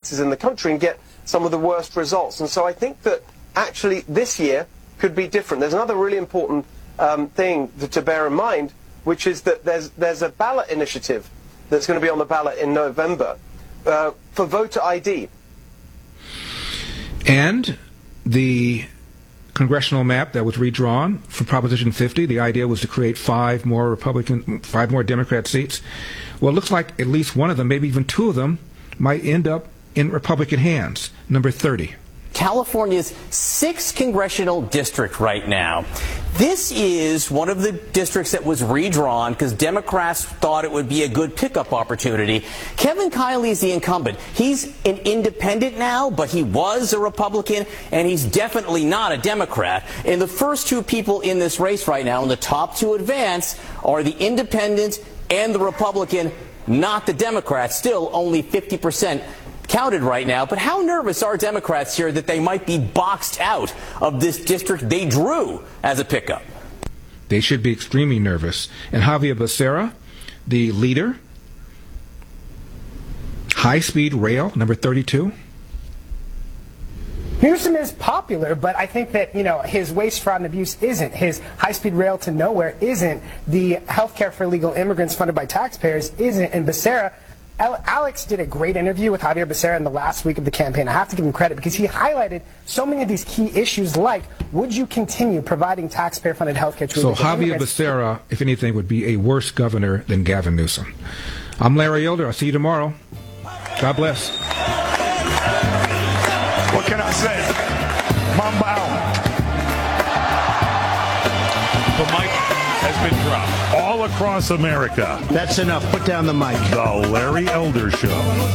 races in the country and get some of the worst results. And so I think that actually this year could be different. There's another really important thing to bear in mind, which is that there's a ballot initiative that's going to be on the ballot in November for voter ID. And the congressional map that was redrawn for Proposition 50, the idea was to create 5 more Democrat seats. Well, it looks like at least one of them, maybe even 2 of them, might end up in Republican hands, number 30. California's 6th congressional district right now. This is one of the districts that was redrawn because Democrats thought it would be a good pickup opportunity. Kevin Kiley is the incumbent. He's an independent now, but he was a Republican, and he's definitely not a Democrat. And the first 2 people in this race right now, and the top 2 advance, are the independent and the Republican, not the Democrat. Still only 50% counted right now. But how nervous are Democrats here that they might be boxed out of this district they drew as a pickup? They should be extremely nervous. And Javier Becerra, the leader, high-speed rail, number 32. Newsom is popular, but I think that, his waste, fraud, and abuse isn't. His high-speed rail to nowhere isn't. The health care for illegal immigrants funded by taxpayers isn't. And Becerra, Alex did a great interview with Javier Becerra in the last week of the campaign. I have to give him credit because he highlighted so many of these key issues, like, would you continue providing taxpayer-funded health care to illegal immigrants? So Javier Becerra, if anything, would be a worse governor than Gavin Newsom. I'm Larry Elder. I'll see you tomorrow. God bless. What can I say? Mamba out. The mic has been dropped all across America. That's enough. Put down the mic. The Larry Elder Show.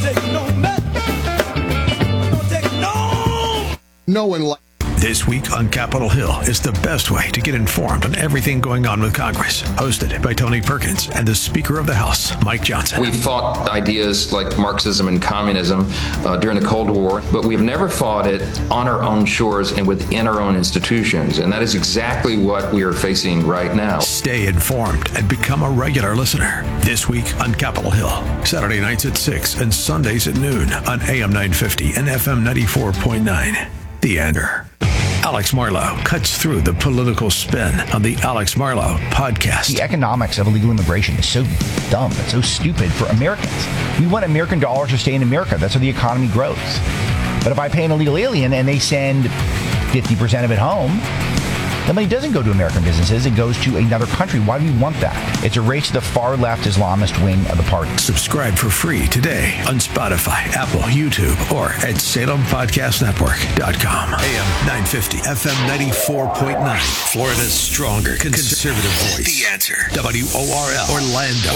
No one likes. This week on Capitol Hill is the best way to get informed on everything going on with Congress. Hosted by Tony Perkins and the Speaker of the House, Mike Johnson. We fought ideas like Marxism and communism during the Cold War, but we've never fought it on our own shores and within our own institutions. And that is exactly what we are facing right now. Stay informed and become a regular listener. This week on Capitol Hill. Saturday nights at 6 and Sundays at noon on AM 950 and FM 94.9. The Answer. Alex Marlow cuts through the political spin on the Alex Marlow podcast. The economics of illegal immigration is so dumb. It's so stupid for Americans. We want American dollars to stay in America. That's how the economy grows. But if I pay an illegal alien and they send 50% of it home, the money doesn't go to American businesses. It goes to another country. Why do we want that? It's a race to the far-left Islamist wing of the party. Subscribe for free today on Spotify, Apple, YouTube, or at SalemPodcastNetwork.com. AM 950, FM 94.9. Florida's stronger conservative voice. The Answer. WORL. Orlando.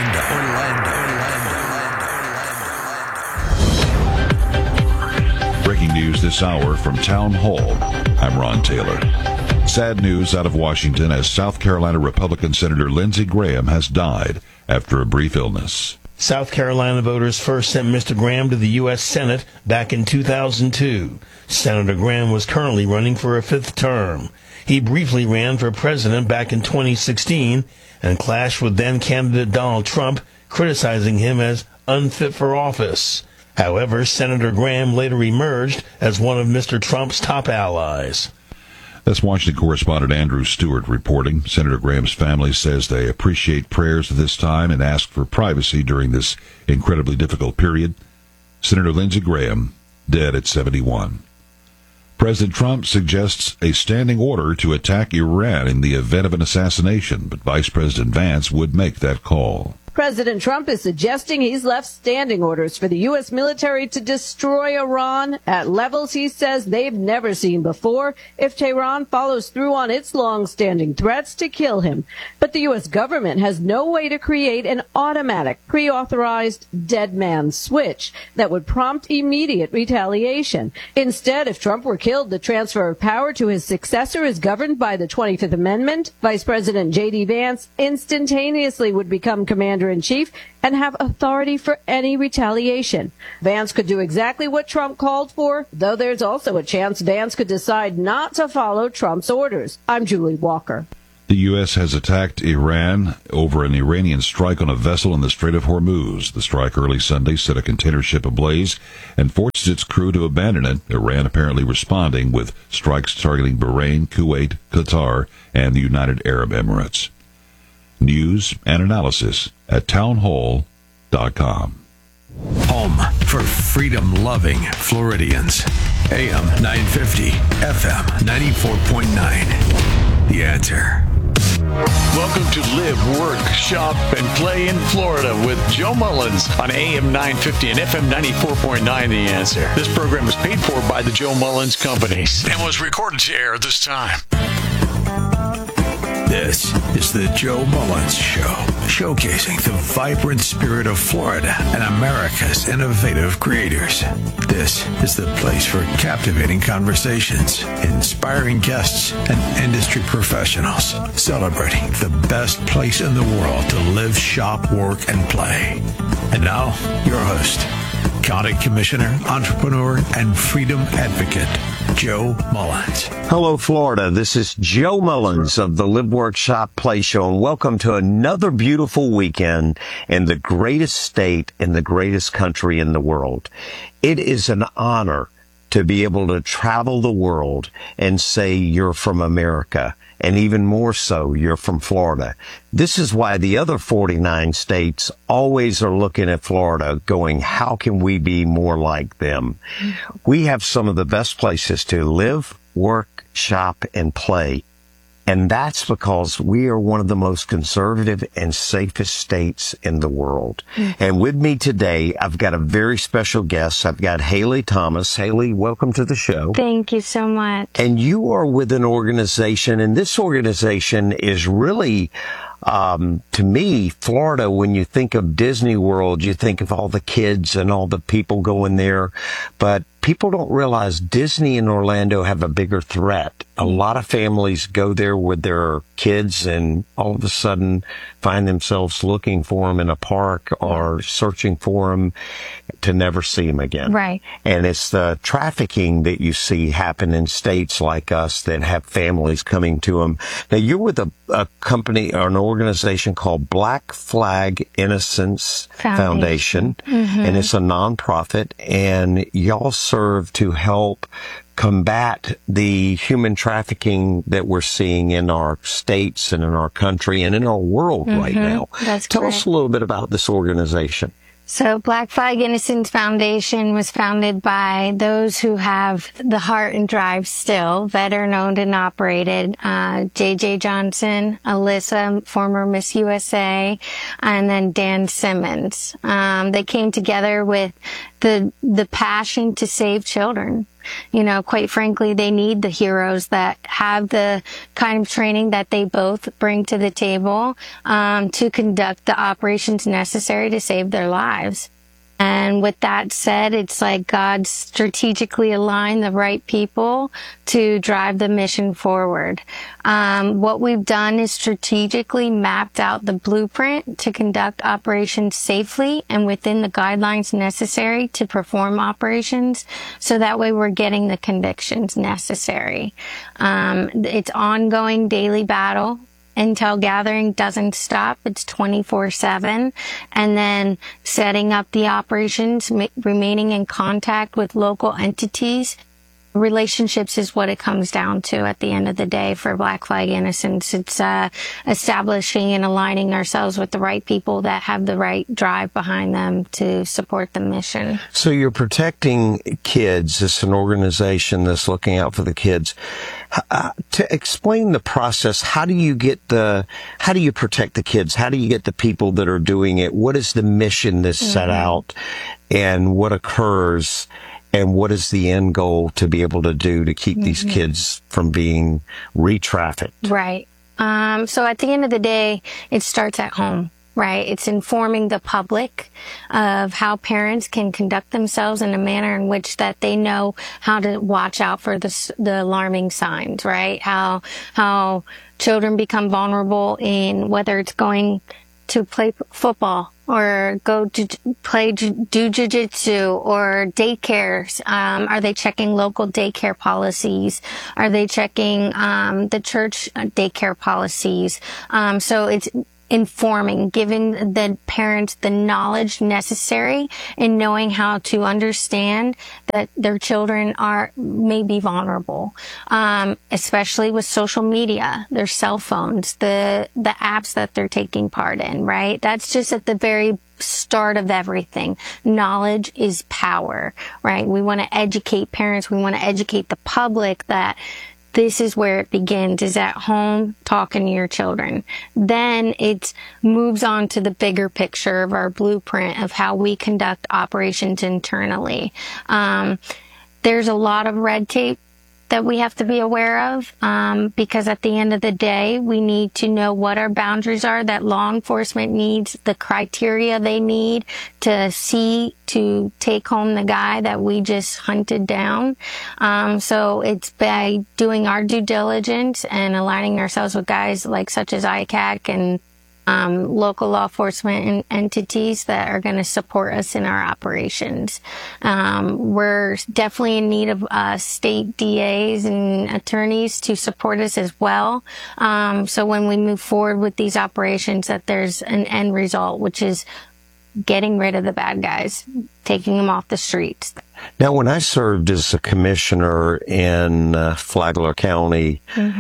Breaking news this hour from Town Hall. I'm Ron Taylor. Sad news out of Washington as South Carolina Republican Senator Lindsey Graham has died after a brief illness. South Carolina voters first sent Mr. Graham to the U.S. Senate back in 2002. Senator Graham was currently running for a 5th term. He briefly ran for president back in 2016 and clashed with then-candidate Donald Trump, criticizing him as unfit for office. However, Senator Graham later emerged as one of Mr. Trump's top allies. That's Washington correspondent Andrew Stewart reporting. Senator Graham's family says they appreciate prayers at this time and ask for privacy during this incredibly difficult period. Senator Lindsey Graham, dead at 71. President Trump suggests a standing order to attack Iran in the event of an assassination, but Vice President Vance would make that call. President Trump is suggesting he's left standing orders for the U.S. military to destroy Iran at levels he says they've never seen before if Tehran follows through on its long-standing threats to kill him. But the U.S. government has no way to create an automatic, pre-authorized dead man switch that would prompt immediate retaliation. Instead, if Trump were killed, the transfer of power to his successor is governed by the 25th Amendment. Vice President J.D. Vance instantaneously would become commander-in-chief and have authority for any retaliation. Vance could do exactly what Trump called for, though there's also a chance Vance could decide not to follow Trump's orders. I'm Julie Walker. The U.S. has attacked Iran over an Iranian strike on a vessel in the Strait of Hormuz. The strike early Sunday set a container ship ablaze and forced its crew to abandon it, Iran apparently responding with strikes targeting Bahrain, Kuwait, Qatar, and the United Arab Emirates. News and analysis at townhall.com. Home for freedom-loving Floridians. AM 950, FM 94.9. The Answer. Welcome to Live, Work, Shop, and Play in Florida with Joe Mullins on AM 950 and FM 94.9 The Answer. This program is paid for by the Joe Mullins Companies and was recorded to air this time. This is the Joe Mullins Show, showcasing the vibrant spirit of Florida and America's innovative creators. This is the place for captivating conversations, inspiring guests, and industry professionals celebrating the best place in the world to live, shop, work, and play. And now, your host, County Commissioner, entrepreneur, and freedom advocate, Joe Mullins. Hello, Florida. This is Joe Mullins of the Live, Work, Shop, Play Show, and welcome to another beautiful weekend in the greatest state in the greatest country in the world. It is an honor to be able to travel the world and say you're from America, and even more so, you're from Florida. This is why the other 49 states always are looking at Florida going, how can we be more like them? We have some of the best places to live, work, shop, and play. And that's because we are one of the most conservative and safest states in the world. And with me today, I've got a very special guest. I've got Haley Thomas. Haley, welcome to the show. Thank you so much. And you are with an organization, and this organization is really, to me, Florida, when you think of Disney World, you think of all the kids and all the people going there. But people don't realize Disney and Orlando have a bigger threat. A lot of families go there with their kids and all of a sudden find themselves looking for them in a park or searching for them to never see them again. Right. And it's the trafficking that you see happen in states like us that have families coming to them. Now, you're with a company or an organization called Black Flag Innocence Foundation. And it's a nonprofit, and y'all serve to help combat the human trafficking that we're seeing in our states and in our country and in our world right now. Tell us a little bit about this organization. So Black Flag Innocence Foundation was founded by those who have the heart and drive still, veteran-owned and operated, J.J. Johnson, Alyssa, former Miss USA, and then Dan Simmons. They came together with the passion to save children. You know, quite frankly, they need the heroes that have the kind of training that they both bring to the table to conduct the operations necessary to save their lives. And with that said, it's like God strategically aligned the right people to drive the mission forward. What we've done is strategically mapped out the blueprint to conduct operations safely and within the guidelines necessary to perform operations. So that way we're getting the convictions necessary. It's ongoing daily battle. Intel gathering doesn't stop. It's 24/7. And then setting up the operations, remaining in contact with local entities. Relationships is what it comes down to at the end of the day for Black Flag Innocence. It's establishing and aligning ourselves with the right people that have the right drive behind them to support the mission. So you're protecting kids. It's an organization that's looking out for the kids. To explain the process, how do you protect the kids? How do you get the people that are doing it? What is the mission that's set out, and what occurs? And what is the end goal to be able to do to keep these kids from being re-trafficked? Right. So at the end of the day, it starts at home, right? It's informing the public of how parents can conduct themselves in a manner in which that they know how to watch out for the alarming signs, right? How children become vulnerable in whether it's going to play football or go to do jiu-jitsu or daycares? Are they checking local daycare policies? Are they checking the church daycare policies? So it's informing, giving the parents the knowledge necessary and knowing how to understand that their children may be vulnerable, especially with social media, their cell phones, the apps that they're taking part in, right? That's just at the very start of everything. Knowledge is power, right? We want to educate parents. We want to educate the public that this is where it begins, is at home, talking to your children. Then it moves on to the bigger picture of our blueprint of how we conduct operations internally. There's a lot of red tape that we have to be aware of, because at the end of the day, we need to know what our boundaries are, that law enforcement needs, the criteria they need to take home the guy that we just hunted down. So it's by doing our due diligence and aligning ourselves with guys such as ICAC and local law enforcement entities that are going to support us in our operations. We're definitely in need of state DAs and attorneys to support us as well. So when we move forward with these operations, that there's an end result, which is getting rid of the bad guys, taking them off the streets. Now, when I served as a commissioner in Flagler County,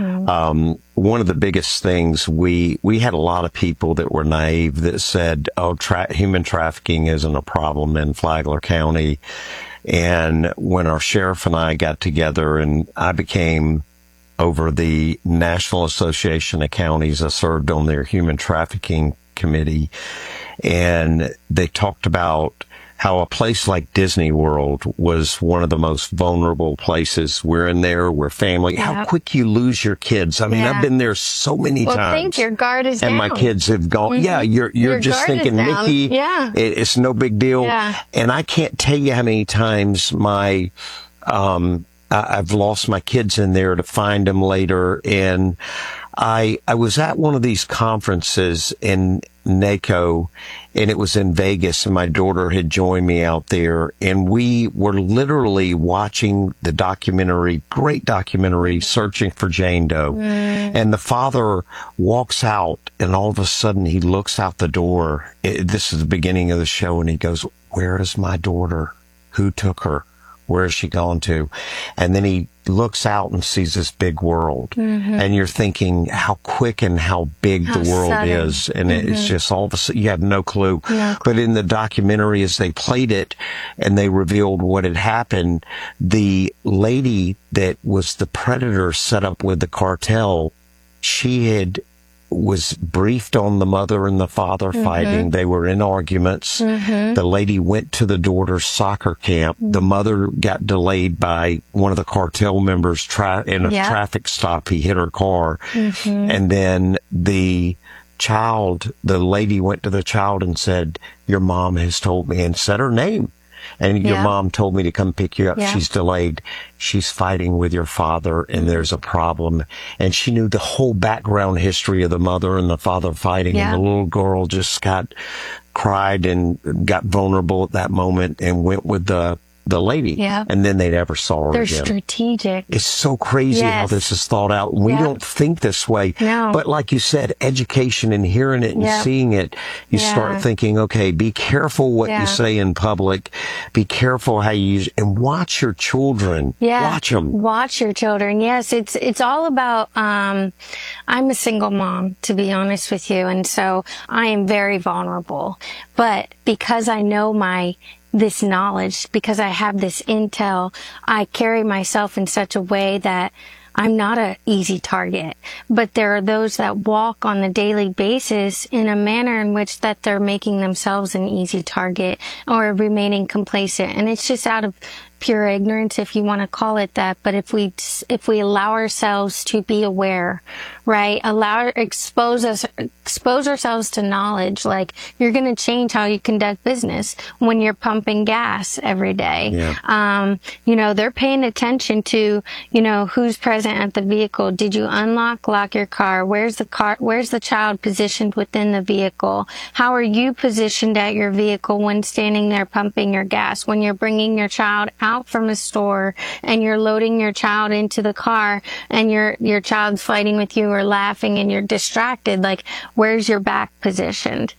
one of the biggest things, we had a lot of people that were naive that said, human trafficking isn't a problem in Flagler County. And when our sheriff and I got together and I became over the National Association of Counties, I served on their human trafficking committee, and they talked about how a place like Disney World was one of the most vulnerable places. We're in there, we're family. Yep. How quick you lose your kids. I mean, I've been there so many times. Well, think your guard is down. And my kids have gone, you're just thinking, Mickey, it's no big deal. Yeah. And I can't tell you how many times I've lost my kids in there to find them later. And I was at one of these conferences in NACO, and it was in Vegas, and my daughter had joined me out there, and we were literally watching the great documentary, Searching for Jane Doe. And the father walks out, and all of a sudden he looks out the door. This is the beginning of the show, and he goes, "Where is my daughter? Who took her? Where has she gone to?" And then he looks out and sees this big world. And you're thinking how quick and how big the world is. And it's just all of a sudden, you have no clue. Yeah. But in the documentary, as they played it and they revealed what had happened, the lady that was the predator set up with the cartel, she was briefed on the mother and the father fighting. They were in arguments. The lady went to the daughter's soccer camp. The mother got delayed by one of the cartel members in a traffic stop. He hit her car. And then the lady went to the child and said, "Your mom has told me," and said her name. "And your mom told me to come pick you up. She's delayed. She's fighting with your father, and there's a problem." And she knew the whole background history of the mother and the father fighting. And the little girl just cried and got vulnerable at that moment and went with the lady. Yeah. And then they never saw her again. They're strategic. It's so crazy how this is thought out. We don't think this way. No. But like you said, education and hearing it and seeing it, you start thinking, okay, be careful what you say in public. Be careful how you use it. And watch your children. Yeah. Watch them. Watch your children. Yes. It's all about, I'm a single mom, to be honest with you. And so I am very vulnerable. But because I know this knowledge, because I have this intel, I carry myself in such a way that I'm not an easy target. But there are those that walk on a daily basis in a manner in which that they're making themselves an easy target or remaining complacent. And it's just out of pure ignorance, if you want to call it that. But if we allow ourselves to be aware, right? Expose ourselves to knowledge. Like, you're going to change how you conduct business when you're pumping gas every day. Yeah. They're paying attention to, who's present at the vehicle. Did you lock your car? Where's the child positioned within the vehicle? How are you positioned at your vehicle when standing there pumping your gas? When you're bringing your child out from a store and you're loading your child into the car and your child's fighting with you or laughing and you're distracted, like, where's your back positioned?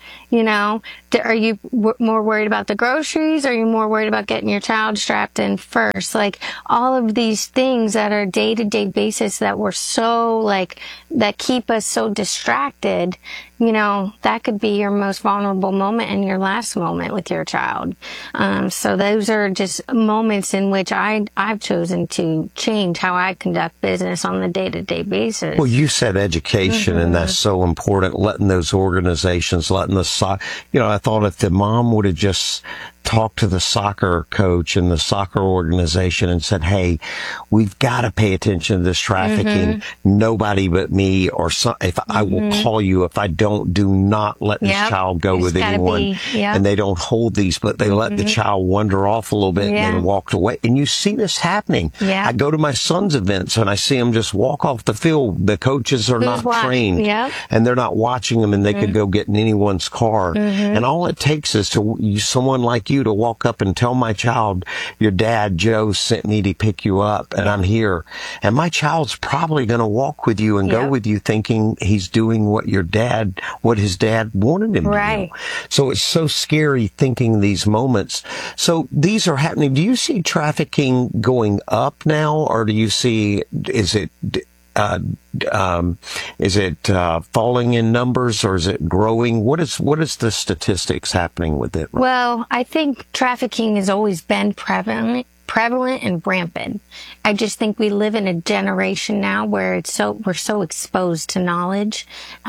Are you more worried about the groceries? Or are you more worried about getting your child strapped in first? Like, all of these things that are day-to-day basis that we're so, that keep us so distracted, that could be your most vulnerable moment and your last moment with your child. So those are just moments in which I've chosen to change how I conduct business on the day-to-day basis. Well, you said education, and that's so important, letting those organizations, I thought if the mom would have just talked to the soccer coach and the soccer organization and said, hey, we've got to pay attention to this trafficking. Nobody but me, or I will call you if I don't. Do not let this child go with anyone. And they don't hold these, but they let the child wander off a little bit and then walked away. And you see this happening. I go to my son's events and I see them just walk off the field. The coaches are not trained and they're not watching them, and they could go get in anyone's car. And all it takes is someone like you to walk up and tell my child, your dad, Joe, sent me to pick you up and I'm here. And my child's probably going to walk with you and go with you thinking he's doing what his dad wanted him to do. So it's so scary thinking these moments. So these are happening. Do you see trafficking going up now, or do you see, is it falling in numbers, or is it growing? What is the statistics happening with it? Well, I think trafficking has always been prevalent and rampant. I just think we live in a generation now where we're so exposed to knowledge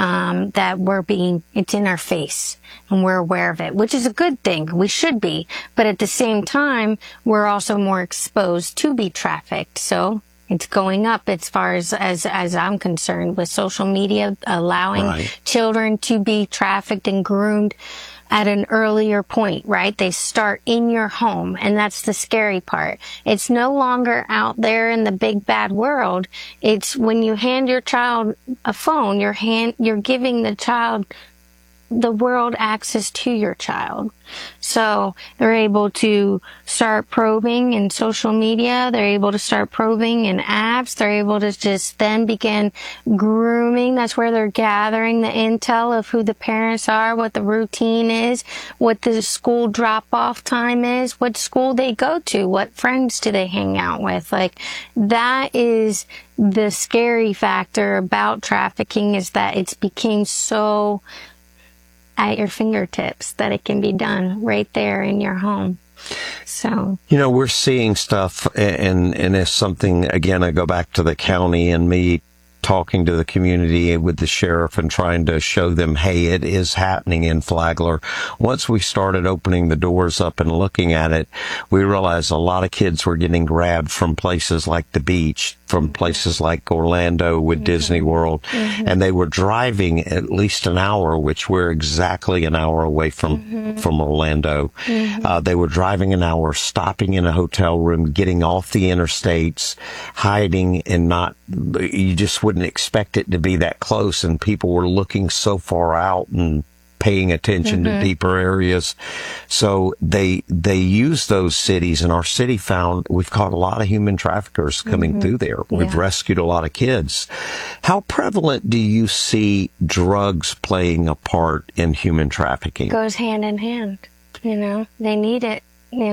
that it's in our face and we're aware of it, which is a good thing. We should be, but at the same time, we're also more exposed to be trafficked. So it's going up as far as I'm concerned, with social media allowing children to be trafficked and groomed at an earlier point, right? They start in your home, and that's the scary part. It's no longer out there in the big bad world. It's when you hand your child a phone, you're giving the child the world access to your child. So they're able to start probing in social media. They're able to start probing in apps. They're able to just then begin grooming. That's where they're gathering the intel of who the parents are, what the routine is, what the school drop-off time is, what school they go to, what friends do they hang out with. Like, that is the scary factor about trafficking, is that it's became so at your fingertips that it can be done right there in your home. So, we're seeing stuff, and it's something, again, I go back to the county and me talking to the community with the sheriff and trying to show them, hey, it is happening in Flagler. Once we started opening the doors up and looking at it, we realized a lot of kids were getting grabbed from places like the beach, from places like Orlando with Disney World, and they were driving at least an hour, which we're exactly an hour away from Orlando. They were driving an hour, stopping in a hotel room, getting off the interstates, hiding, and you just wouldn't expect it to be that close, and people were looking so far out and paying attention to deeper areas. So they use those cities, and our city we've caught a lot of human traffickers coming through there. We've rescued a lot of kids. How prevalent do you see drugs playing a part in human trafficking? It goes hand in hand. They need it.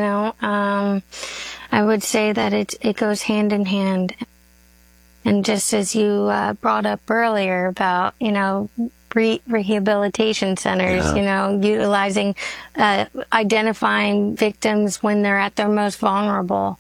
I would say that it goes hand in hand. And just as you brought up earlier about, rehabilitation centers, utilizing, identifying victims when they're at their most vulnerable.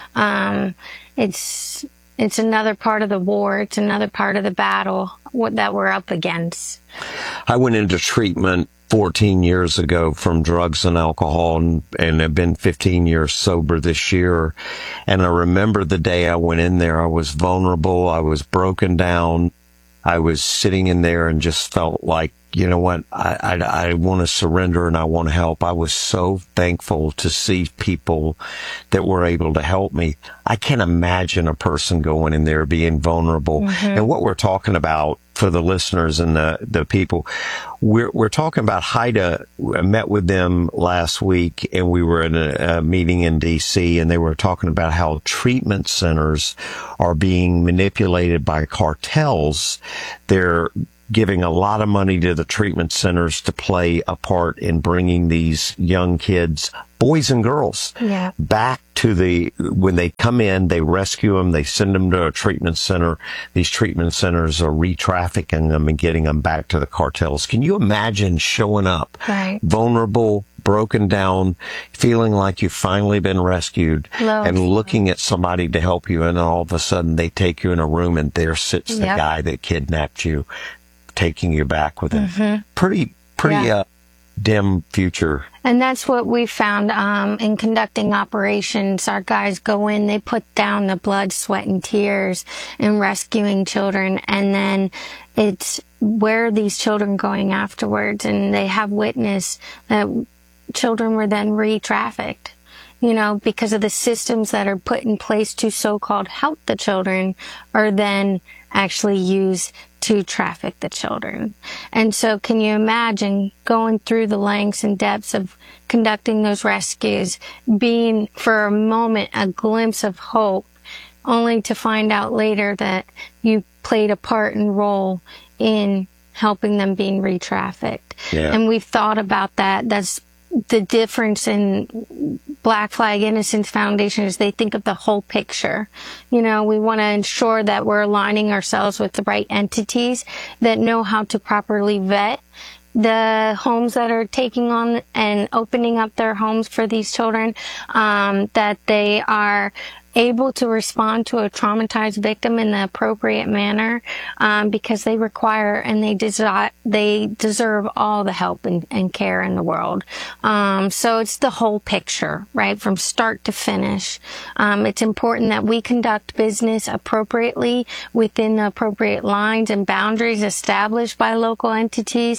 It's another part of the war. It's another part of the battle that we're up against. I went into treatment 14 years ago from drugs and alcohol and have been 15 years sober this year. And I remember the day I went in there, I was vulnerable. I was broken down. I was sitting in there and just felt like, you know what, I want to surrender and I want to help. I was so thankful to see people that were able to help me. I can't imagine a person going in there being vulnerable. Mm-hmm. And what we're talking about for the listeners and the people, we're talking about Haida. I met with them last week and we were in a meeting in DC and they were talking about how treatment centers are being manipulated by cartels. They're giving a lot of money to the treatment centers to play a part in bringing these young kids, boys and girls, back to when they come in, they rescue them, they send them to a treatment center. These treatment centers are re-trafficking them and getting them back to the cartels. Can you imagine showing up vulnerable, broken down, feeling like you've finally been rescued and looking at somebody to help you, and all of a sudden they take you in a room and there sits the guy that kidnapped you, taking you back with him. Mm-hmm. Pretty dim future. And that's what we found in conducting operations. Our guys go in, they put down the blood, sweat, and tears in rescuing children, and then it's where are these children going afterwards, and they have witnessed that children were then re-trafficked, because of the systems that are put in place to so-called help the children are then actually used to traffic the children. And so can you imagine going through the lengths and depths of conducting those rescues, being for a moment a glimpse of hope, only to find out later that you played a part and role in helping them being re-trafficked. Yeah. And we've thought about that. That's the difference in Black Flag Innocence Foundation is they think of the whole picture. We want to ensure that we're aligning ourselves with the right entities that know how to properly vet the homes that are taking on and opening up their homes for these children, that they are able to respond to a traumatized victim in the appropriate manner, because they require and they deserve all the help and care in the world. So it's the whole picture, right, from start to finish. It's important that we conduct business appropriately within the appropriate lines and boundaries established by local entities,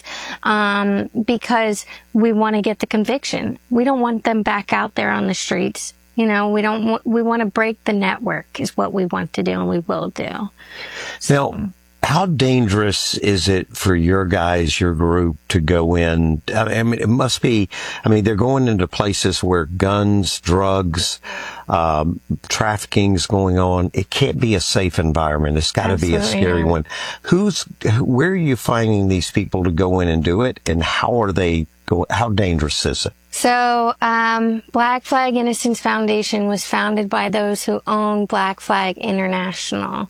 because we want to get the conviction. We don't want them back out there on the streets. We want to break the network is what we want to do, and we will do. Now, how dangerous is it for your guys, your group, to go in? I mean, it must be, they're going into places where guns, drugs, trafficking is going on. It can't be a safe environment. It's got to be a scary one. Where are you finding these people to go in and do it, and how dangerous is it? So, Black Flag Innocence Foundation was founded by those who own Black Flag International.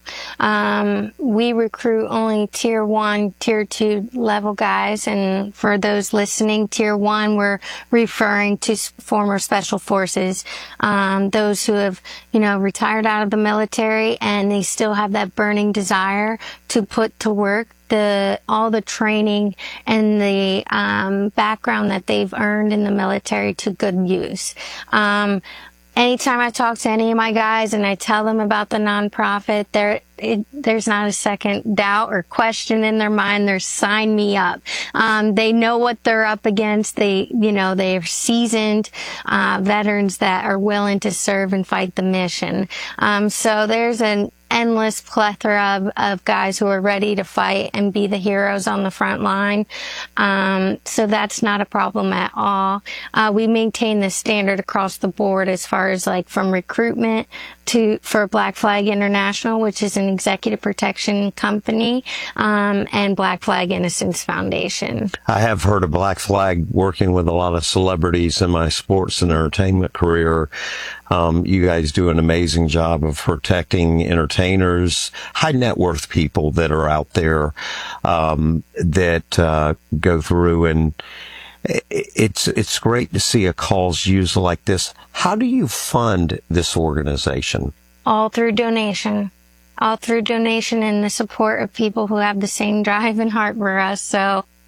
We recruit only Tier 1, Tier 2 level guys, and for those listening, Tier 1, we're referring to former Special Forces, those who have, retired out of the military and they still have that burning desire to put to work all the training and the background that they've earned in the military to good use. Anytime I talk to any of my guys and I tell them about the nonprofit, there's not a second doubt or question in their mind. They're sign me up. They know what they're up against. They're seasoned veterans that are willing to serve and fight the mission. So there's an endless plethora of guys who are ready to fight and be the heroes on the front line. So that's not a problem at all. We maintain the standard across the board as far as from recruitment for Black Flag International, which is an executive protection company, and Black Flag Innocence Foundation. I have heard of Black Flag working with a lot of celebrities in my sports and entertainment career. You guys do an amazing job of protecting entertainers, high net worth people that are out there, that go through, and it's great to see a cause used like this. How do you fund this organization? All through donation. And the support of people who have the same drive and heart for us. So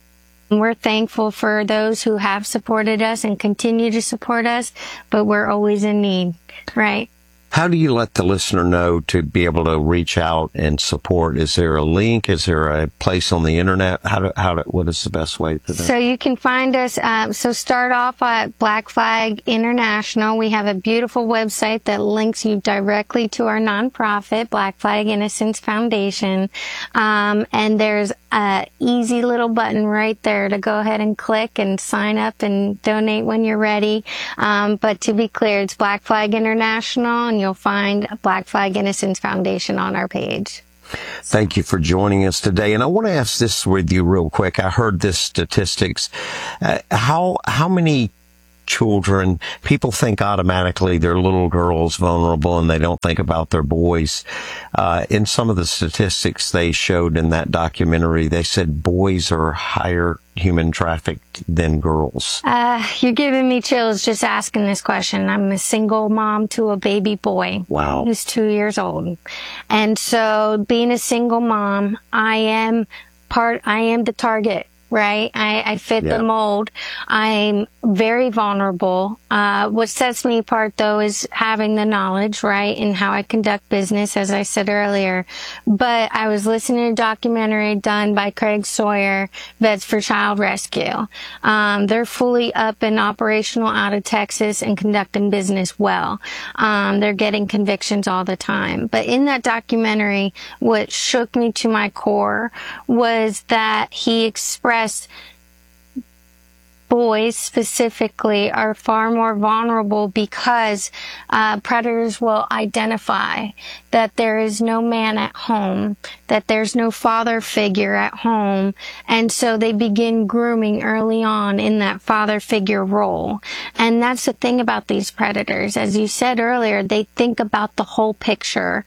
We're thankful for those who have supported us and continue to support us, but we're always in need, right? How do you let the listener know to be able to reach out and support? Is there a link? Is there a place on the internet? What is the best way to do? So you can find us, so start off at Black Flag International. We have a beautiful website that links you directly to our nonprofit, Black Flag Innocence Foundation. And there's a easy little button right there to go ahead and click and sign up and donate when you're ready. But to be clear, it's Black Flag International, and you'll find Black Flag Innocence Foundation on our page. Thank you for joining us today. And I want to ask this with you real quick. I heard this statistics. How many children, people think automatically they're little girls vulnerable and they don't think about their boys. In some of the statistics they showed in that documentary, they said boys are higher human trafficked than girls. You're giving me chills just asking this question. I'm a single mom to a baby boy. Wow. Who's 2 years old. And so being a single mom, I am the target. Right? I fit the mold. I'm very vulnerable. What sets me apart though is having the knowledge, right? And how I conduct business, as I said earlier. But I was listening to a documentary done by Craig Sawyer, Vets for Child Rescue. They're fully up and operational out of Texas and conducting business well. They're getting convictions all the time. But in that documentary, what shook me to my core was that he expressed boys specifically are far more vulnerable because predators will identify that there is no man at home, that there's no father figure at home, and so they begin grooming early on in that father figure role. And that's the thing about these predators. As you said earlier, they think about the whole picture.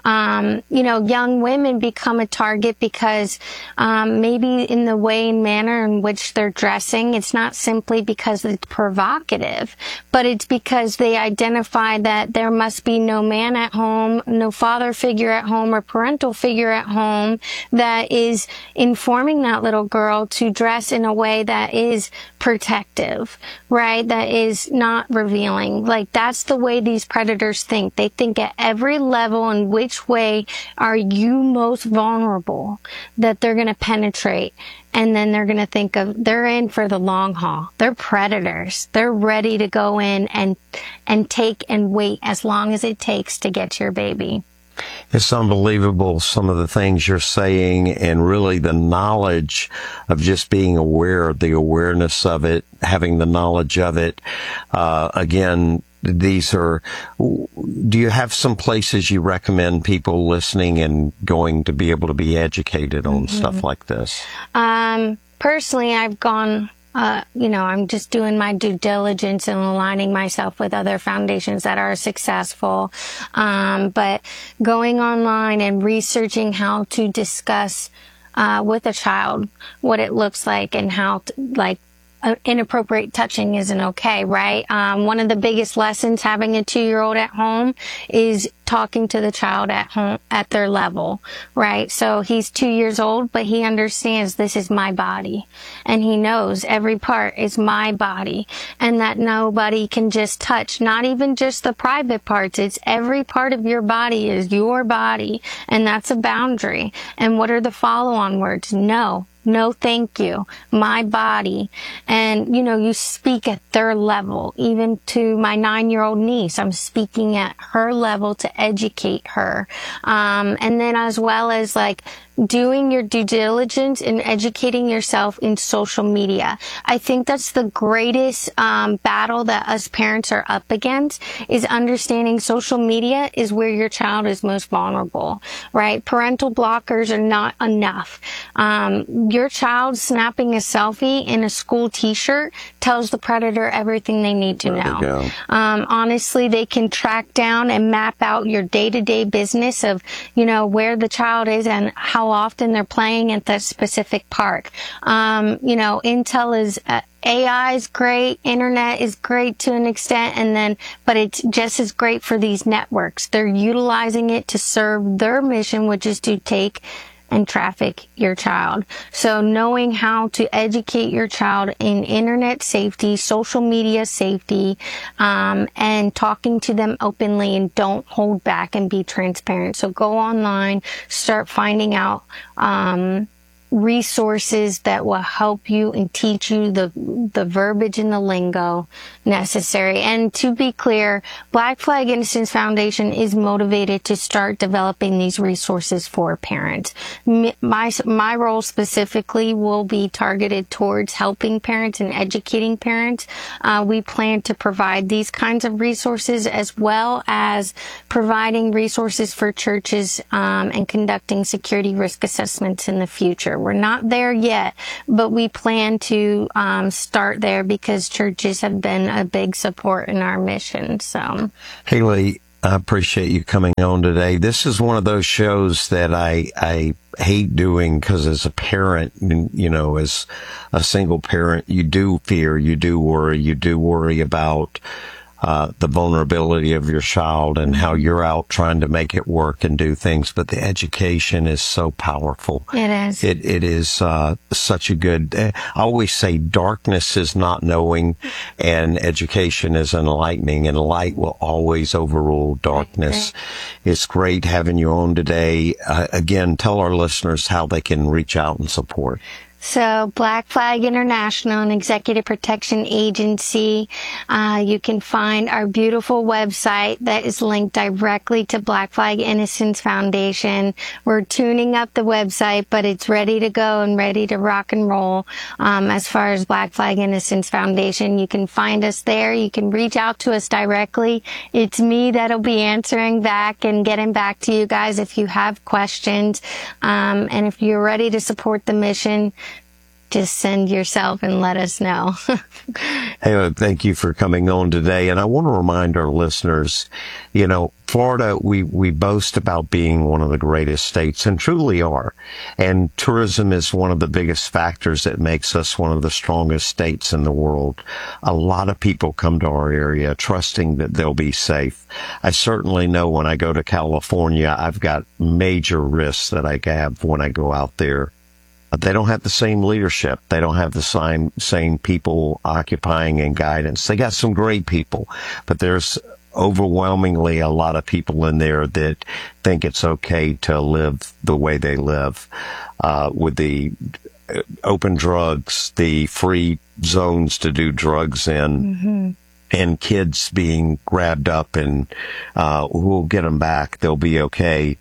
Young women become a target because maybe in the way and manner in which they're dressing, it's not simply because it's provocative, but it's because they identify that there must be no man at home, no father figure at home or parental figure at home that is informing that little girl to dress in a way that is protective, right? That is not revealing. Like, that's the way these predators think. They think at every level in which way are you most vulnerable that they're going to penetrate. And then they're going to think of, they're in for the long haul. They're predators. They're ready to go in and take and wait as long as it takes to get to your baby. It's unbelievable, some of the things you're saying, and really the knowledge of just being aware, the awareness of it, having the knowledge of it. Again, do you have some places you recommend people listening and going to be able to be educated on stuff like this? Personally, I've gone, I'm just doing my due diligence and aligning myself with other foundations that are successful. But going online and researching how to discuss with a child what it looks like and how to, inappropriate touching isn't okay, right? One of the biggest lessons having a 2-year-old at home is talking to the child at home at their level, right? So he's 2 years old, but he understands this is my body, and he knows every part is my body, and that nobody can just touch, not even just the private parts. It's every part of your body is your body, and that's a boundary. And what are the follow-on words? No, thank you. My body. And, you speak at their level. Even to my 9-year-old niece, I'm speaking at her level to educate her. And then as well as doing your due diligence and educating yourself in social media. I think that's the greatest battle that us parents are up against, is understanding social media is where your child is most vulnerable, right? Parental blockers are not enough. Your child snapping a selfie in a school t-shirt tells the predator everything they need to know. Honestly, they can track down and map out your day-to-day business of, where the child is and how often they're playing at that specific park. Intel is AI is great, internet is great to an extent, but it's just as great for these networks. They're utilizing it to serve their mission, which is to take and traffic your child. So knowing how to educate your child in internet safety, social media safety, and talking to them openly, and don't hold back and be transparent. So go online, start finding out resources that will help you and teach you the verbiage and the lingo necessary. And to be clear, Black Flag Innocence Foundation is motivated to start developing these resources for parents. My role specifically will be targeted towards helping parents and educating parents. We plan to provide these kinds of resources, as well as providing resources for churches and conducting security risk assessments in the future. We're not there yet, but we plan to start there because churches have been a big support in our mission. So, Haley, I appreciate you coming on today. This is one of those shows that I hate doing because as a parent, as a single parent, you do fear, you do worry about the vulnerability of your child and how you're out trying to make it work and do things. But the education is so powerful. It is. It is such a good, I always say darkness is not knowing and education is enlightening, and light will always overrule darkness. It's great having you on today. Again, tell our listeners how they can reach out and support. So Black Flag International, an executive protection agency. You can find our beautiful website that is linked directly to Black Flag Innocence Foundation. We're tuning up the website, but it's ready to go and ready to rock and roll. As far as Black Flag Innocence Foundation, you can find us there. You can reach out to us directly. It's me that'll be answering back and getting back to you guys if you have questions. And if you're ready to support the mission, just send yourself and let us know. Hey, thank you for coming on today. And I want to remind our listeners, Florida, we boast about being one of the greatest states, and truly are. And tourism is one of the biggest factors that makes us one of the strongest states in the world. A lot of people come to our area trusting that they'll be safe. I certainly know when I go to California, I've got major risks that I have when I go out there. They don't have the same leadership. They don't have the same people occupying and guidance. They got some great people, but there's overwhelmingly a lot of people in there that think it's okay to live the way they live, with the open drugs, the free zones to do drugs in, and kids being grabbed up and we'll get them back. They'll be okay.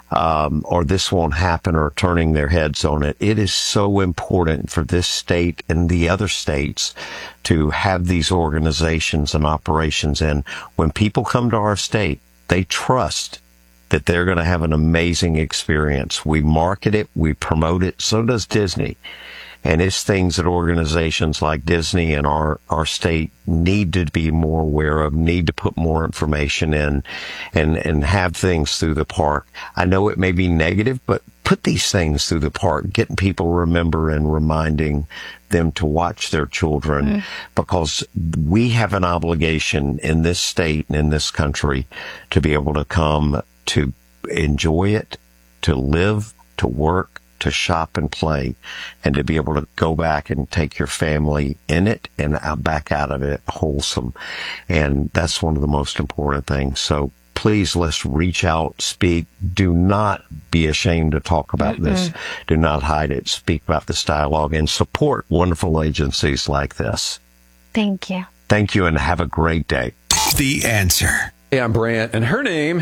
Or this won't happen, or turning their heads on it. It is so important for this state and the other states to have these organizations and operations. And when people come to our state, they trust that they're going to have an amazing experience. We market it, we promote it, so does Disney. And it's things that organizations like Disney and our state need to be more aware of, need to put more information in, and have things through the park. I know it may be negative, but put these things through the park, getting people remember and reminding them to watch their children, because we have an obligation in this state and in this country to be able to come to enjoy it, to live, to work, to shop and play, and to be able to go back and take your family in it and back out of it wholesome. And that's one of the most important things. So please, let's reach out, speak. Do not be ashamed to talk about this. Do not hide it. Speak about this dialogue and support wonderful agencies like this. Thank you. Thank you, and have a great day. The Answer. Hey, I'm Brant, and her name...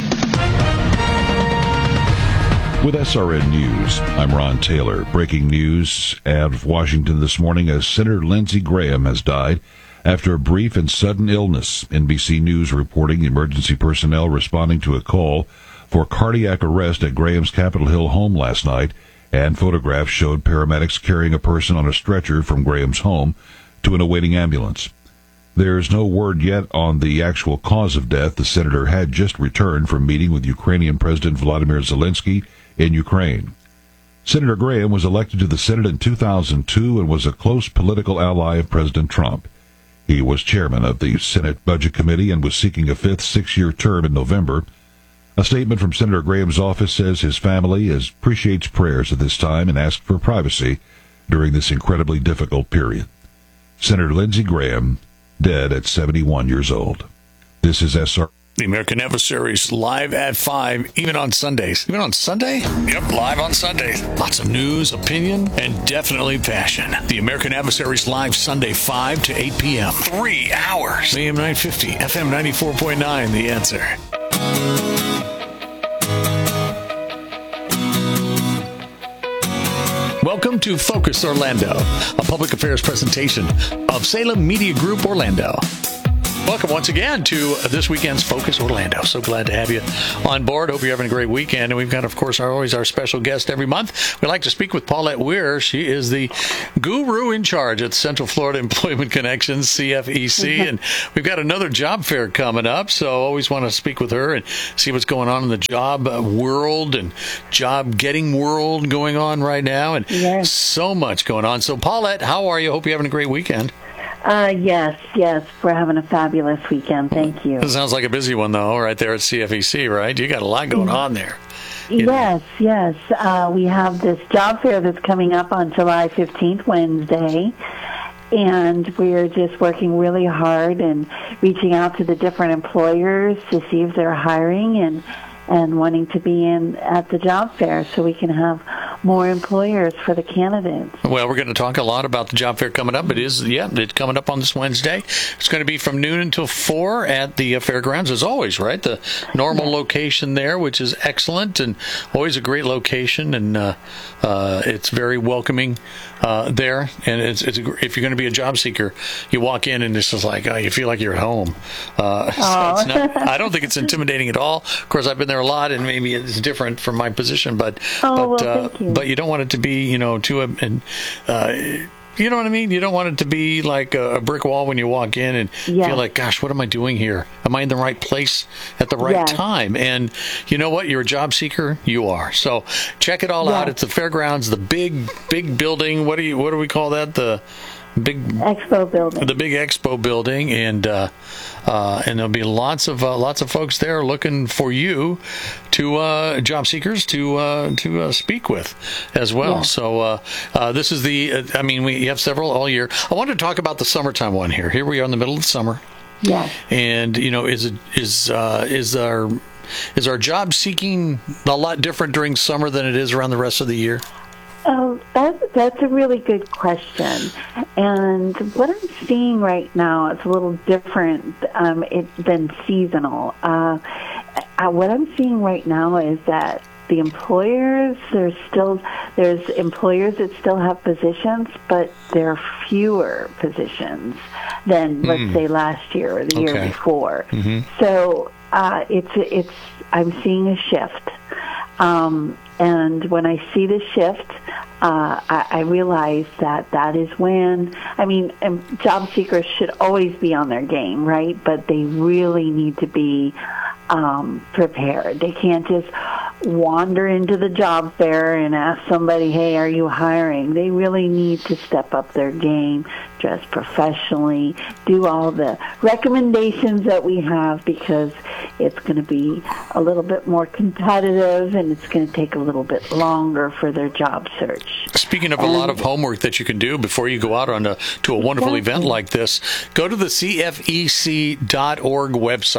With SRN News, I'm Ron Taylor. Breaking news out of Washington this morning as Senator Lindsey Graham has died after a brief and sudden illness. NBC News reporting emergency personnel responding to a call for cardiac arrest at Graham's Capitol Hill home last night, and photographs showed paramedics carrying a person on a stretcher from Graham's home to an awaiting ambulance. There's no word yet on the actual cause of death. The senator had just returned from meeting with Ukrainian President Volodymyr Zelensky in Ukraine. Senator Graham was elected to the Senate in 2002 and was a close political ally of President Trump. He was chairman of the Senate Budget Committee and was seeking a fifth 6-year term in November. A statement from Senator Graham's office says his family appreciates prayers at this time and asks for privacy during this incredibly difficult period. Senator Lindsey Graham, dead at 71 years old. This is SR. The American Adversaries live at 5, even on Sundays. Even on Sunday? Yep, live on Sundays. Lots of news, opinion, and definitely passion. The American Adversaries live Sunday, 5 to 8 p.m. 3 hours. AM 950, FM 94.9, The Answer. Welcome to Focus Orlando, a public affairs presentation of Salem Media Group Orlando. Welcome once again to this weekend's Focus Orlando. So glad to have you on board. Hope you're having a great weekend. And we've got, of course, always our special guest every month. We like to speak with Paulette Weir. She is the guru in charge at Central Florida Employment Connections, CFEC. And we've got another job fair coming up. So always want to speak with her and see what's going on in the job world and job getting world going on right now. And so much going on. So, Paulette, how are you? Hope you're having a great weekend. Yes. We're having a fabulous weekend. Thank you. It sounds like a busy one, though, right there at CFEC, right? You got a lot going on there. Yes. We have this job fair that's coming up on July 15th, Wednesday. And we're just working really hard and reaching out to the different employers to see if they're hiring and wanting to be in at the job fair so we can have more employers for the candidates. Well, we're going to talk a lot about the job fair coming up. It's coming up on this Wednesday. It's going to be from noon until 4 at the fairgrounds, as always, right? The normal location there, which is excellent and always a great location, and it's very welcoming there. And if you're going to be a job seeker, you walk in and it's just like, you feel like you're at home. So it's not, I don't think it's intimidating at all. Of course, I've been there a lot, and maybe it's different from my position, but thank you. But you don't want it to be, you know what I mean? You don't want it to be like a brick wall when you walk in and feel like, gosh, what am I doing here? Am I in the right place at the right time? And you know what? You're a job seeker. You are. So check it all out. It's the fairgrounds, the big building. What do we call that? The big expo building. The big expo building, and there'll be lots of folks there looking for you to job seekers to speak with as well. Yeah. So this is we have several all year. I wanted to talk about the summertime one here. Here we are in the middle of the summer. Yeah. And is our job seeking a lot different during summer than it is around the rest of the year? Oh, that's a really good question. And what I'm seeing right now is a little different than seasonal. What I'm seeing right now is that the employers, there's employers that still have positions, but there are fewer positions than, let's say, last year or the year before. Mm-hmm. So I'm seeing a shift. And when I see the shift, I realize that is when, job seekers should always be on their game, right? But they really need to be prepared. They can't just wander into the job fair and ask somebody, hey, are you hiring? They really need to step up their game, dress professionally, do all the recommendations that we have, because it's going to be a little bit more competitive and it's going to take a little bit longer for their job search. Speaking of a lot of homework that you can do before you go out to a wonderful event like this, go to the CFEC.org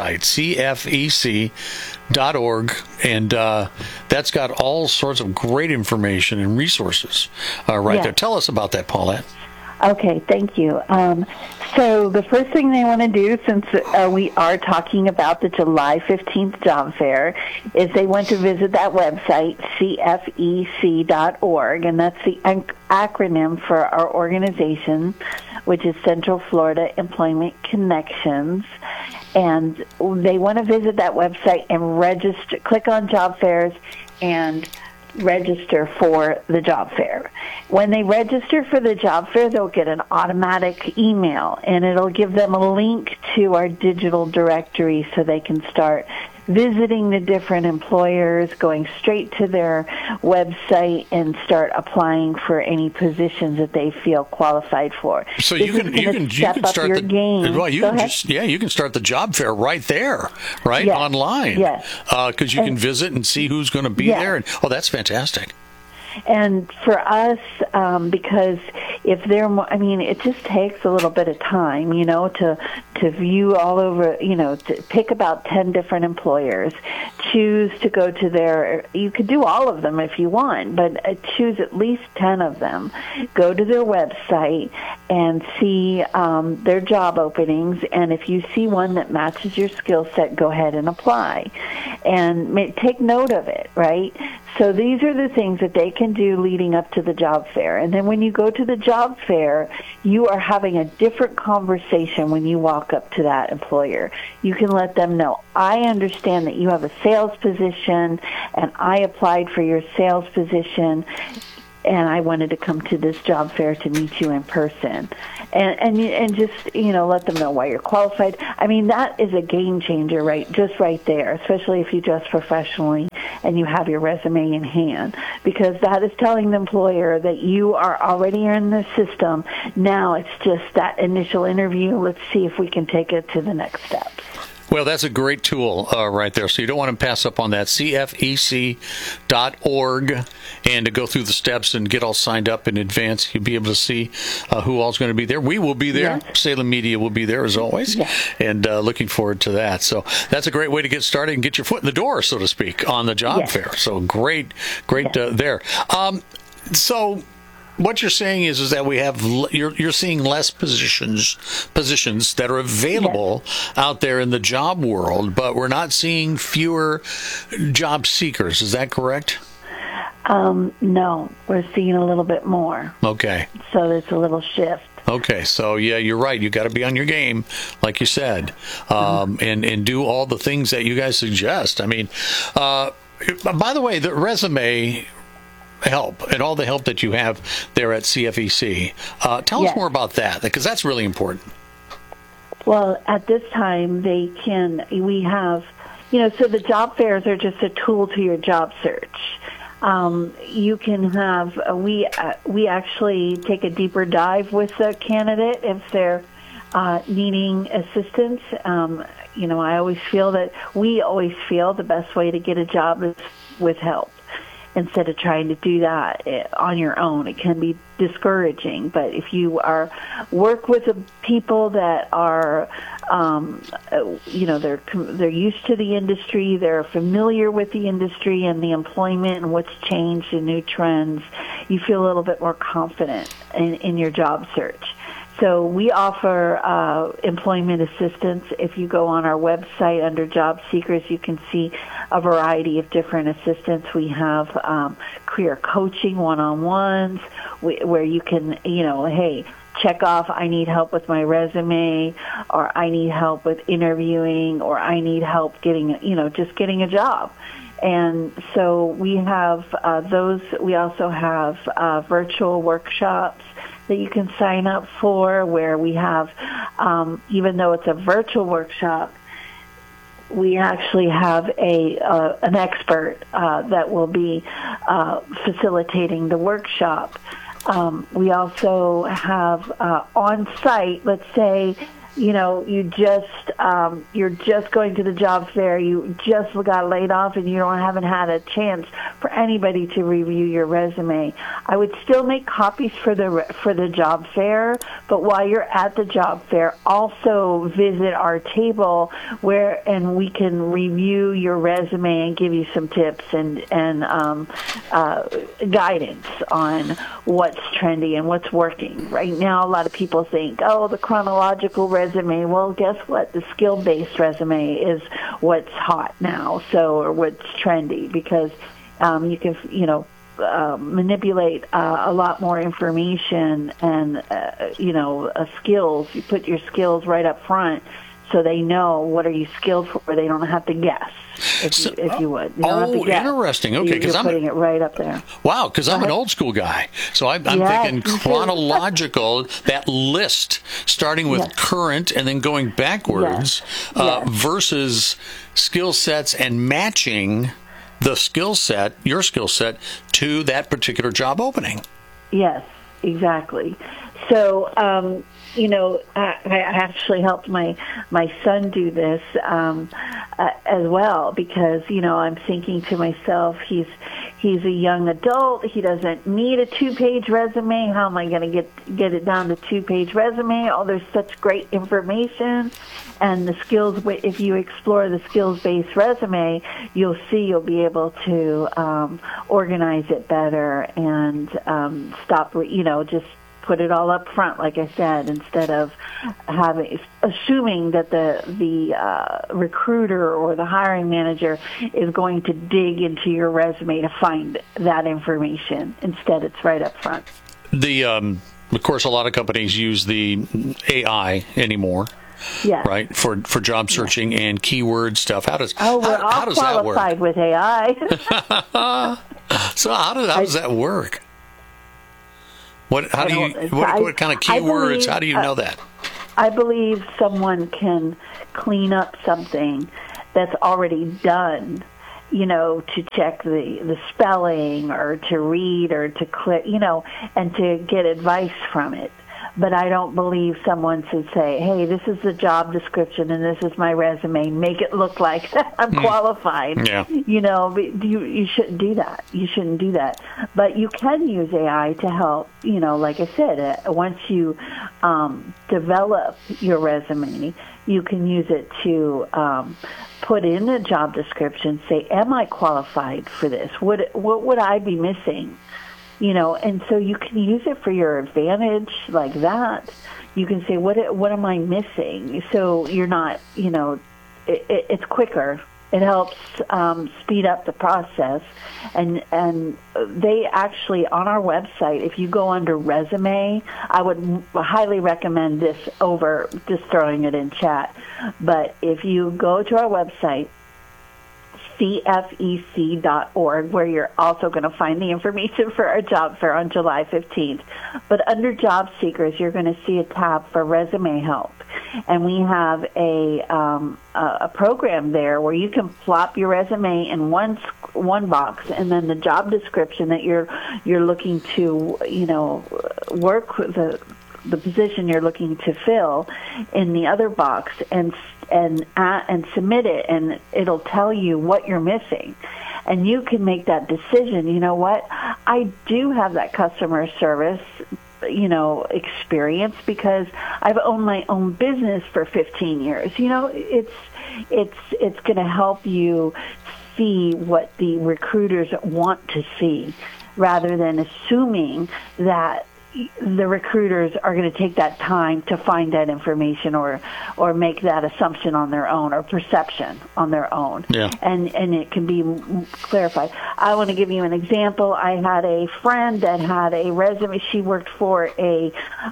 website, CFEC.org, and that's got all sorts of great information and resources there. Tell us about that, Paulette. Okay, thank you. So the first thing they want to do, since we are talking about the July 15th job fair, is they want to visit that website, CFEC.org, and that's the acronym for our organization, which is Central Florida Employment Connections. And they want to visit that website and register, click on job fairs, and register for the job fair. When they register for the job fair, they'll get an automatic email, and it'll give them a link to our digital directory so they can start visiting the different employers, going straight to their website and start applying for any positions that they feel qualified for. So you can start your game. Well, you can start the job fair right there, right? Yes. Online. Yes. Because you can visit and see who's going to be there. And, that's fantastic. And for us, because if they're, it just takes a little bit of time, to view all over, to pick about 10 different employers, choose to go to you could do all of them if you want, but choose at least 10 of them, go to their website and see their job openings, and if you see one that matches your skill set, go ahead and apply. And take note of it, right? So these are the things that they can do leading up to the job fair. And then when you go to the job fair, you are having a different conversation when you walk up to that employer. You can let them know, I understand that you have a sales position, and I applied for your sales position, and I wanted to come to this job fair to meet you in person. And just, let them know why you're qualified. That is a game changer, just right there, especially if you dress professionally and you have your resume in hand, because that is telling the employer that you are already in the system. Now it's just that initial interview. Let's see if we can take it to the next steps. Well, that's a great tool right there. So you don't want to pass up on that. CFEC.org, and to go through the steps and get all signed up in advance. You'll be able to see who all's going to be there. We will be there. Yes. Salem Media will be there as always, and looking forward to that. So that's a great way to get started and get your foot in the door, so to speak, on the job fair. So great there. So what you're saying is that we have you're seeing less positions that are available out there in the job world, but we're not seeing fewer job seekers. Is that correct? No, we're seeing a little bit more. Okay. So there's a little shift. Okay, so you're right. You got to be on your game, like you said, and do all the things that you guys suggest. By the way, the resume help and all the help that you have there at CFEC. Tell us more about that, because that's really important. Well, at this time, we have, so the job fairs are just a tool to your job search. You can have, we actually take a deeper dive with the candidate if they're needing assistance. I always feel that we always feel the best way to get a job is with help. Instead of trying to do that on your own, it can be discouraging. But if you work with people that are, they're used to the industry, they're familiar with the industry and the employment and what's changed and new trends, you feel a little bit more confident in your job search. So we offer employment assistance. If you go on our website under job seekers, you can see a variety of different assistance. We have career coaching one-on-ones where you can, check off, I need help with my resume, or I need help with interviewing, or I need help getting a job. And so we have those. We also have virtual workshops that you can sign up for, where we have, even though it's a virtual workshop, we actually have an expert that will be facilitating the workshop. We also have on-site, let's say, you're just going to the job fair, you just got laid off, and you haven't had a chance for anybody to review your resume. I would still make copies for the job fair, but while you're at the job fair, also visit our table and we can review your resume and give you some tips and guidance on what's trendy and what's working. Right now, a lot of people think, the chronological resume. Well, guess what? The skill-based resume is what's hot now, or what's trendy, because you can, manipulate a lot more information and, skills. You put your skills right up front so they know what are you skilled for. They don't have to guess. If you would. You don't have to guess. Interesting. Okay, because I'm putting it right up there. Wow, because I'm an old school guy, so I'm thinking chronological. That list starting with current and then going backwards versus skill sets and matching the skill set, your skill set, to that particular job opening. Yes, exactly. So, I actually helped my son do this as well because, I'm thinking to myself, he's a young adult. He doesn't need a 2-page resume. How am I going to get it down to 2-page resume? Oh, there's such great information. And the skills, if you explore the skills-based resume, you'll be able to organize it better and stop, just put it all up front, like I said, instead of assuming that the recruiter or the hiring manager is going to dig into your resume to find that information. Instead, it's right up front. Of course, a lot of companies use the AI anymore. Yes. Right, for job searching and keyword stuff. How does we're all qualified with AI. So how does that work? What kind of keywords? How do you know that? I believe someone can clean up something that's already done, to check the spelling or to read or to click, and to get advice from it. But I don't believe someone should say, hey, this is the job description and this is my resume. Make it look like I'm qualified. Yeah. You shouldn't do that. You shouldn't do that. But you can use AI to help, like I said, once you develop your resume, you can use it to put in a job description, say, am I qualified for this? What would I be missing? And so you can use it for your advantage like that. You can say, what am I missing? So you're not, it's quicker. It helps speed up the process. And they actually, on our website, if you go under resume, I would highly recommend this over just throwing it in chat. But if you go to our website, cfec.org, where you're also going to find the information for our job fair on July 15th. But under job seekers, you're going to see a tab for resume help. And we have a program there where you can plop your resume in one box, and then the job description that you're looking to, work with the position you're looking to fill in the other box, and submit it, and it'll tell you what you're missing. And you can make that decision. You know what? I do have that customer service, experience because I've owned my own business for 15 years. It's going to help you see what the recruiters want to see rather than assuming that the recruiters are going to take that time to find that information or make that assumption on their own or perception on their own. Yeah. And it can be clarified. I want to give you an example. I had a friend that had a resume. She worked for a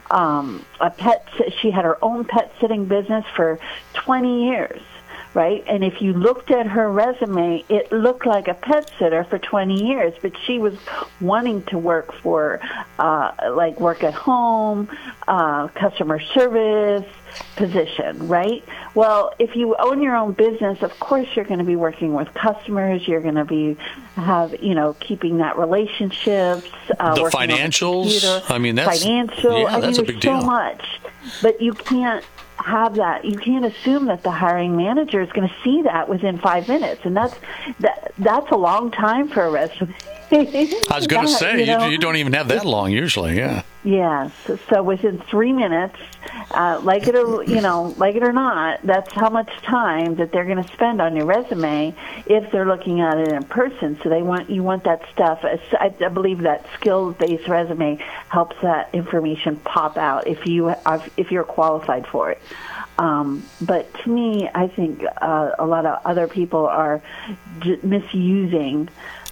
pet. She had her own pet sitting business for 20 years. Right? And if you looked at her resume, it looked like a pet sitter for 20 years, but she was wanting to work for, work at home, customer service position, right? Well, if you own your own business, of course you're going to be working with customers. You're going to be keeping that relationships. The financials. I mean, that's a big deal. So much, but you can't have that. You can't assume that the hiring manager is going to see that within 5 minutes, and that's a long time for a resume. I was going to say you don't even have that long usually. Yeah. Yes. So within 3 minutes, like it or not, that's how much time that they're going to spend on your resume if they're looking at it in person. So you want that stuff. I believe that skills-based resume helps that information pop out if you're qualified for it. But to me, I think a lot of other people are misusing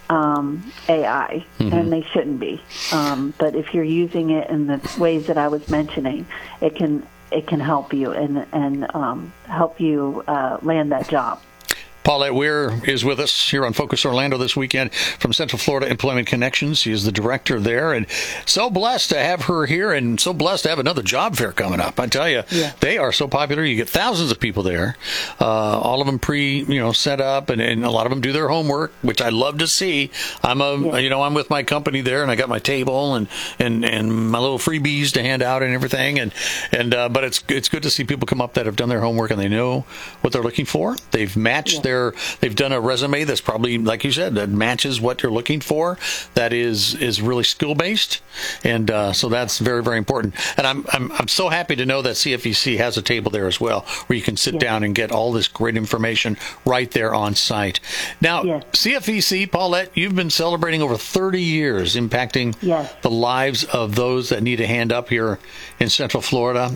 AI, and they shouldn't be. But if you're using it in the ways that I was mentioning, it can it can help you and help you land that job. Paulette Weir is with us here on Focus Orlando this weekend from Central Florida Employment Connections. She is the director there, and so blessed to have her here, and so blessed to have another job fair coming up. I tell you, They are so popular. You get thousands of people there, all of them set up, and a lot of them do their homework, which I love to see. I'm I'm with my company there, and I got my table and my little freebies to hand out and everything, but it's good to see people come up that have done their homework and they know what they're looking for. They've matched they've done a resume that's probably, like you said, that matches what you're looking for. That is really skill based, and so that's very, very important. And I'm so happy to know that CFEC has a table there as well, where you can sit down and get all this great information right there on site. Now, CFEC, Paulette, you've been celebrating over 30 years, impacting the lives of those that need a hand up here in Central Florida,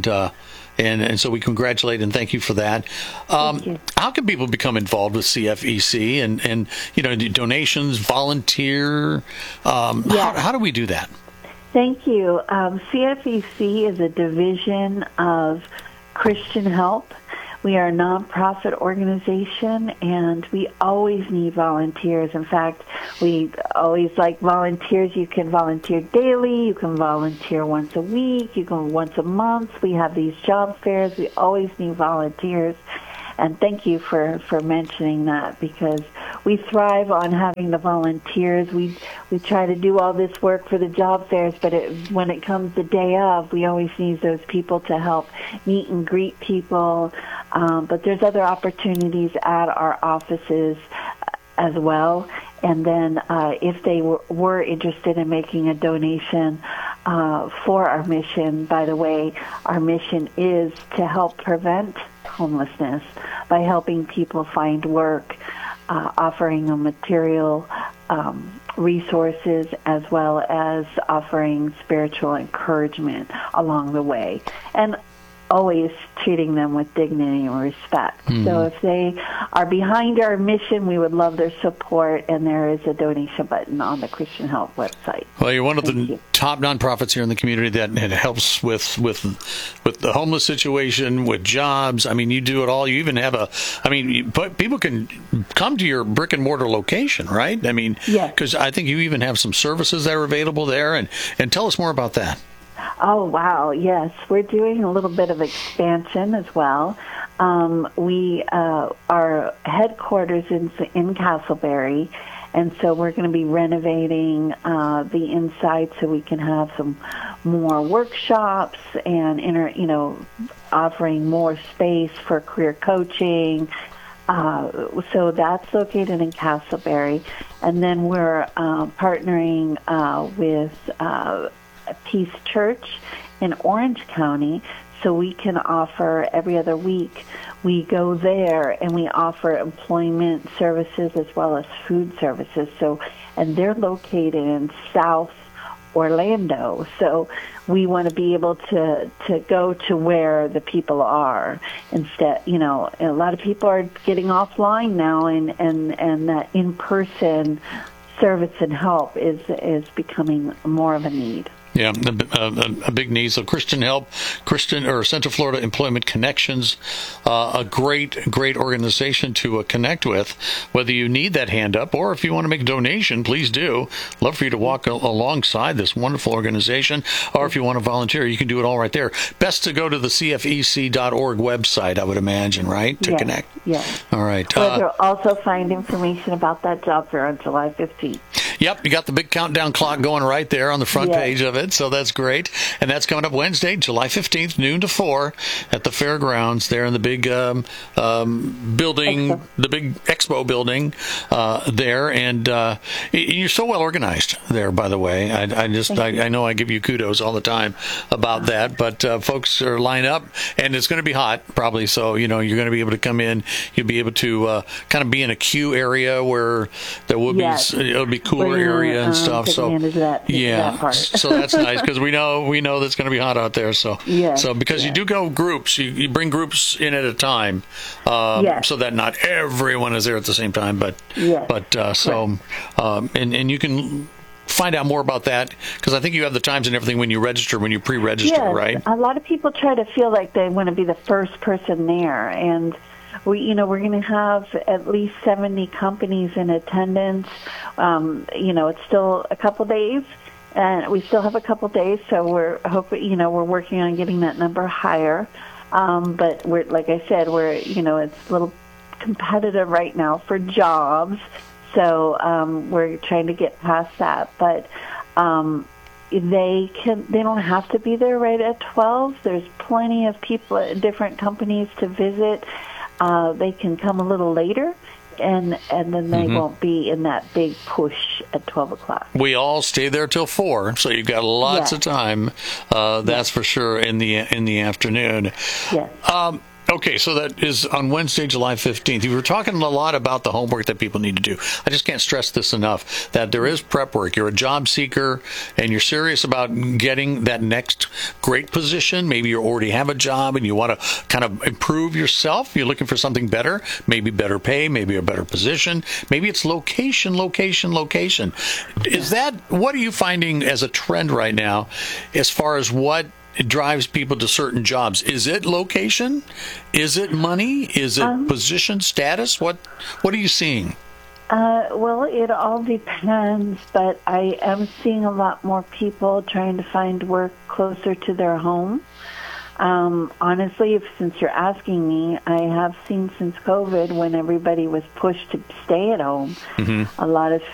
and so we congratulate and thank you for that. How can people become involved with CFEC and donations, volunteer? How do we do that? Thank you. CFEC is a division of Christian Help. We are a nonprofit organization, and we always need volunteers. In fact, we always like volunteers. You can volunteer daily. You can volunteer once a week. You can once a month. We have these job fairs. We always need volunteers. And thank you for mentioning that, because we thrive on having the volunteers. We try to do all this work for the job fairs, but when it comes the day of, we always need those people to help meet and greet people. But there's other opportunities at our offices as well. And then if they were interested in making a donation for our mission, by the way, our mission is to help prevent homelessness by helping people find work, offering them material resources, as well as offering spiritual encouragement along the way, and always treating them with dignity and respect. So if they are behind our mission, we would love their support, and there is a donation button on the Christian Help website. Well, you're one of the top nonprofits here in the community that helps with the homeless situation, with jobs. I mean, you do it all. You even have people can come to your brick and mortar location, right? I mean, because I think you even have some services that are available there, and tell us more about that. Oh, wow. Yes, we're doing a little bit of expansion as well. Our headquarters in Castleberry, and so we're going to be renovating the inside so we can have some more workshops and offering more space for career coaching. So that's located in Castleberry, and then we're partnering with Peace Church in Orange County, so we can offer every other week. We go there and we offer employment services as well as food services. And they're located in South Orlando, so we want to be able to go to where the people are instead. A lot of people are getting offline now, and that in-person service and help is becoming more of a need. Yeah, a big need. So Christian Help, Central Florida Employment Connections, a great organization to connect with. Whether you need that hand up or if you want to make a donation, please do. Love for you to walk alongside this wonderful organization. Or if you want to volunteer, you can do it all right there. Best to go to the CFEC.org website, I would imagine, right, to connect? Yes. All right. Where you'll also find information about that job fair on July 15th. Yep, you got the big countdown clock going right there on the front page of it, so that's great. And that's coming up Wednesday, July 15th, noon to 4 at the fairgrounds there in the big building, the big expo building there. And you're so well organized there, by the way. I know I give you kudos all the time about that, but folks are lined up, and it's going to be hot probably, so you're going to be able to come in. You'll be able to kind of be in a queue area where there will be it'll be cooler area and stuff. So so that's nice, because we know that's going to be hot out there. So because you do go groups, you bring groups in at a time, so that not everyone is there at the same time. But and you can find out more about that? Because I think you have the times and everything when you register, when you pre-register, yes, right? A lot of people try to feel like they want to be the first person there, and we're going to have at least 70 companies in attendance. It's still a couple days, and we still have a couple days, so we're hoping, we're working on getting that number higher. But we're, like I said, it's a little competitive right now for jobs, so we're trying to get past that. But they don't have to be there right at 12. There's plenty of people at different companies to visit. They can come a little later, and then they won't be in that big push at 12 o'clock. We all stay there till 4, so you've got lots of time. That's for sure in the afternoon. Yes. Okay, so that is on Wednesday, July 15th. You were talking a lot about the homework that people need to do. I just can't stress this enough, that there is prep work. You're a job seeker, and you're serious about getting that next great position. Maybe you already have a job, and you want to kind of improve yourself. You're looking for something better, maybe better pay, maybe a better position. Maybe it's location. Is that, what are you finding as a trend right now as far as what it drives people to certain jobs? Is it location? Is it money? Is it position, status? What are you seeing? Well, it all depends, but I am seeing a lot more people trying to find work closer to their home. Honestly, since you're asking me, I have seen since COVID, when everybody was pushed to stay at home, a lot of